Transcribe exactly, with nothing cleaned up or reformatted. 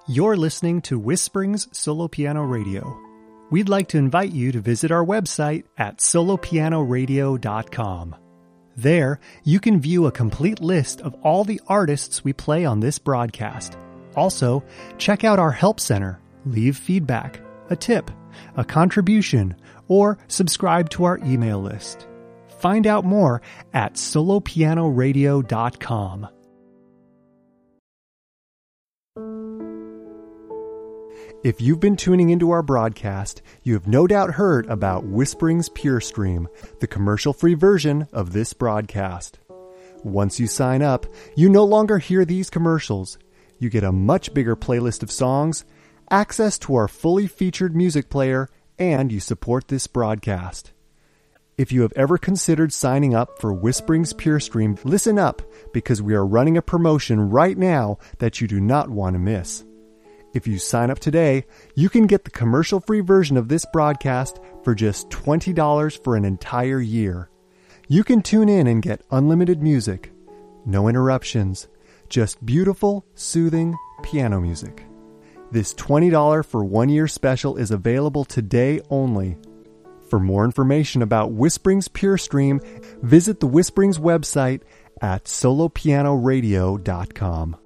You're listening to Whisperings Solo Piano Radio. We'd like to invite you to visit our website at solo piano radio dot com. There, you can view a complete list of all the artists we play on this broadcast. Also, check out our help center, leave feedback, a tip, a contribution, or subscribe to our email list. Find out more at solo piano radio dot com. If you've been tuning into our broadcast, you have no doubt heard about Whisperings PureStream, the commercial-free version of this broadcast. Once you sign up, you no longer hear these commercials. You get a much bigger playlist of songs, access to our fully featured music player, and you support this broadcast. If you have ever considered signing up for Whisperings PureStream, listen up, because we are running a promotion right now that you do not want to miss. If you sign up today, you can get the commercial-free version of this broadcast for just twenty dollars for an entire year. You can tune in and get unlimited music, no interruptions, just beautiful, soothing piano music. This twenty dollars for one year special is available today only. For more information about Whisperings PureStream, visit the Whisperings website at solo piano radio dot com.